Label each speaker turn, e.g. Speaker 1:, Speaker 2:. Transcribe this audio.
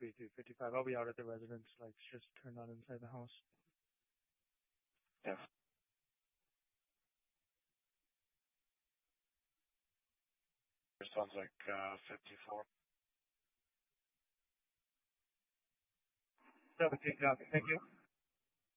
Speaker 1: 53:55. I'll be out at the residence, like just turned on inside the house.
Speaker 2: Yeah. Sounds like 54.
Speaker 1: 17, copy. Thank you.